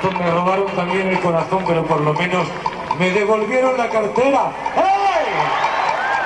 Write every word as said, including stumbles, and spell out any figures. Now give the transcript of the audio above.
corazón, me robaron también el corazón, pero por lo menos me devolvieron la cartera. ¡Hey!